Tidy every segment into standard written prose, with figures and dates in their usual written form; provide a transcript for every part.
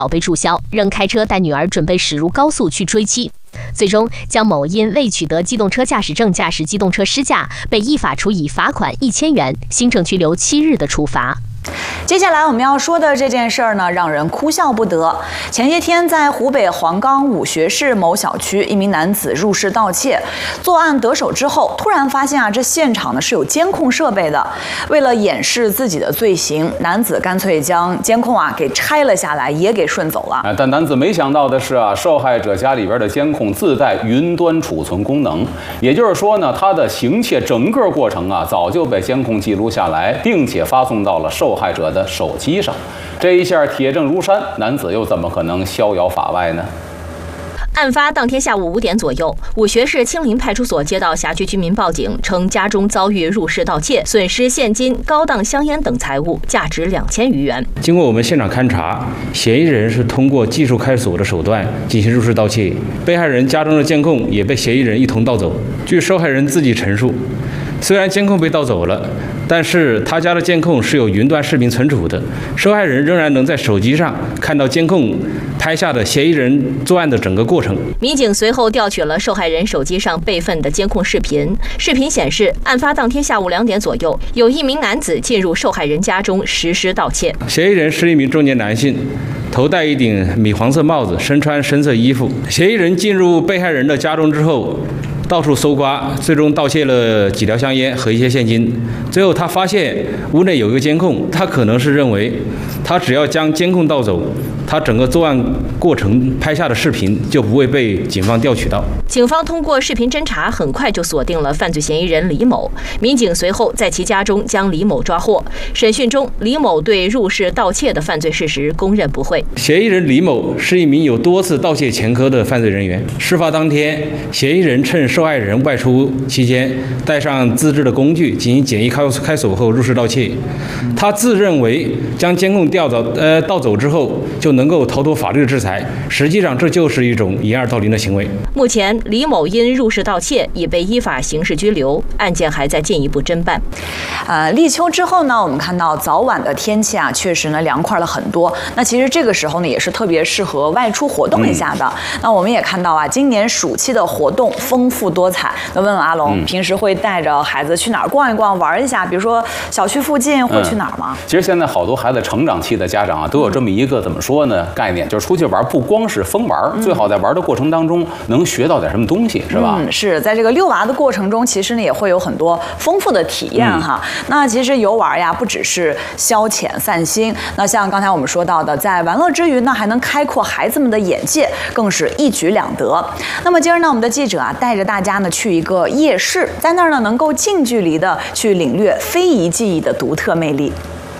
被注销，仍开车带女儿准备驶入高速去追妻。最终，江某因未取得机动车驾驶证驾驶机动车失驾，被依法处以罚款1000元、行政拘留7日的处罚。 接下来我们要说的这件事儿呢，让人哭笑不得。前些天，在湖北黄冈武学市某小区，一名男子入室盗窃，作案得手之后，突然发现这现场呢是有监控设备的。为了掩饰自己的罪行，男子干脆将监控给拆了下来，也给顺走了。 但男子没想到的是受害者家里边的监控自带云端储存功能，也就是说呢，他的行窃整个过程早就被监控记录下来，并且发送到了受害者的手机上。这一下铁证如山，男子又怎么可能逍遥法外呢？ 案发当天下午5点左右，武学市青林派出所接到辖区居民报警，称家中遭遇入室盗窃，损失现金、高档香烟等财物，价值2000余元。 经过我们现场勘查，嫌疑人是通过技术开锁的手段进行入室盗窃，被害人家中的监控也被嫌疑人一同盗走。据受害人自己陈述，虽然监控被盗走了，但是他家的监控是有云端视频存储的，受害人仍然能在手机上看到监控拍下的嫌疑人作案的整个过程。 民警随后调取了受害人手机上备份的监控视频，视频显示，案发当天下午2点左右，有一名男子进入受害人家中实施盗窃。 嫌疑人是一名中年男性，头戴一顶米黄色帽子，身穿深色衣服。嫌疑人进入被害人的家中之后，到处搜刮，最终盗窃了几条香烟和一些现金。最后他发现屋内有一个监控，他可能是认为他只要将监控盗走，他整个作案过程拍下的视频就不会被警方调取到。 警方通过视频侦查，很快就锁定了犯罪嫌疑人李某。民警随后在其家中将李某抓获。审讯中，李某对入室盗窃的犯罪事实供认不讳。 嫌疑人李某是一名有多次盗窃前科的犯罪人员。事发当天，嫌疑人趁受害人外出期间，带上自制的工具进行简易开锁后入室盗窃。他自认为将监控盗走之后就能够逃脱法律的制裁，实际上这就是一种掩耳盗铃的行为。 目前，李某因入室盗窃已被依法刑事拘留，案件还在进一步侦办。 立秋之后呢，我们看到早晚的天气确实呢凉快了很多。那其实这个时候呢，也是特别适合外出活动一下的。那我们也看到今年暑期的活动丰富多彩。那问问阿龙，平时会带着孩子去哪儿逛一逛、玩一下？比如说小区附近会去哪儿吗？ 其实现在好多孩子成长期的家长都有这么一个怎么说呢概念，就是出去玩不光是疯玩，最好在玩的过程当中能学到点什么东西，是吧？ 是在这个遛娃的过程中，其实呢也会有很多丰富的体验哈。那其实游玩不只是消遣散心，那像刚才我们说到的，在玩乐之余呢，还能开阔孩子们的眼界，更是一举两得。那么今儿呢，我们的记者带着大家呢去一个夜市，在那儿呢能够近距离的去领略非遗技艺的独特魅力。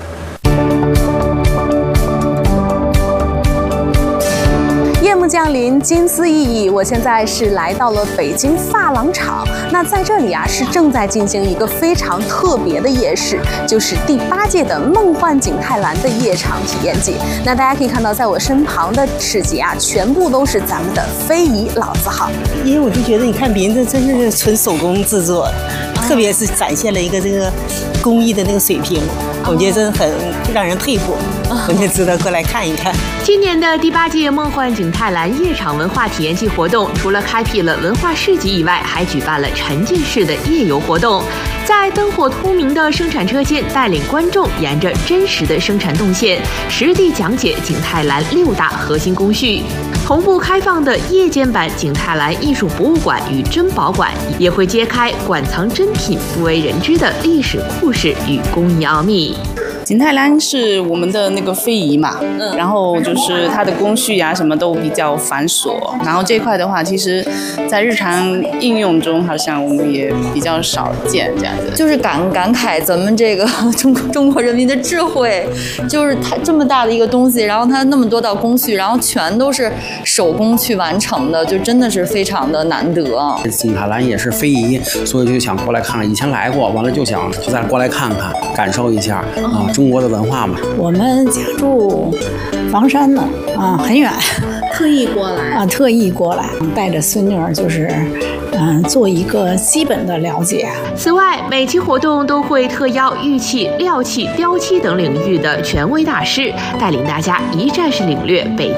夜幕降临，金丝熠熠。我现在是来到了北京发廊厂，那在这里是正在进行一个非常特别的夜市，就是第8届的梦幻景泰蓝的夜场体验季。那大家可以看到，在我身旁的市集全部都是咱们的非遗老字号。 因为我就觉得，你看别人这真是纯手工制作，特别是展现了一个这个工艺的那个水平，我觉得真的很让人佩服，我觉得值得过来看一看。 今年的第8届梦幻景泰蓝夜场文化体验季活动，除了开辟了文化市集以外，还举办了沉浸式的夜游活动，在灯火通明的生产车间，带领观众沿着真实的生产动线，实地讲解景泰蓝6大核心工序。同步开放的夜间版景泰蓝艺术博物馆与珍宝馆，也会揭开馆藏珍品不为人知的历史故事与工艺奥秘。 景泰蓝是我们的那个非遗嘛，然后就是它的工序什么都比较繁琐，然后这块的话，其实在日常应用中好像我们也比较少见这样子。 就是感慨咱们这个中国人民的智慧，就是它这么大的一个东西，然后它那么多道工序，然后全都是手工去完成的，就真的是非常的难得。 景泰蓝也是非遗，所以就想过来看看，以前来过，完了就想再过来看看，感受一下中国的文化嘛。 我们家住房山呢，很远， 特意过来特意过来，带着孙女儿就是做一个基本的了解。 此外，每期活动都会特邀玉器、料器、雕漆等领域的权威大师，带领大家一站式领略北京